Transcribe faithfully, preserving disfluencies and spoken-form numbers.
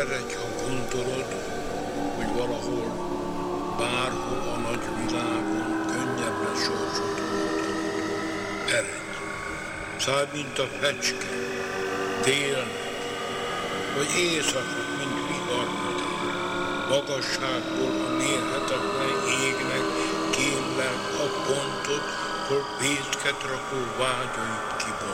eredj, ha gondolod, hogy valahol, bárhol a nagy világon könnyebben sorsot oldani. Eredj! Szállj, mint a fecske, délnek, vagy éjszaka, mint viharmadár, magasságból a mérhetetlen égnek kérlek a pontot, hol pénzket rakó vágyait kibont.